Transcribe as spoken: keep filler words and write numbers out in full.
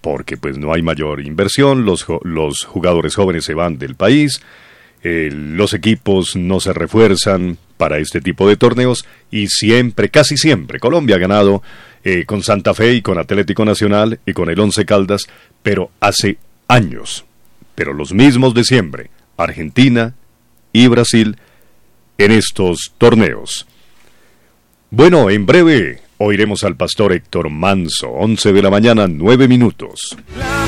porque pues no hay mayor inversión, los, los jugadores jóvenes se van del país, eh, los equipos no se refuerzan para este tipo de torneos y siempre, casi siempre, Colombia ha ganado eh, con Santa Fe y con Atlético Nacional y con el Once Caldas, pero hace años, pero los mismos de siempre, Argentina y Brasil en estos torneos. Bueno, en breve oiremos al pastor Héctor Manso, once de la mañana, nueve minutos.